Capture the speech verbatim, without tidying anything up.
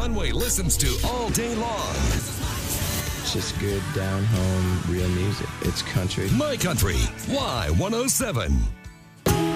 Conway listens to all day long. It's just good, down-home, real music. It's country. My Country, Y one oh seven.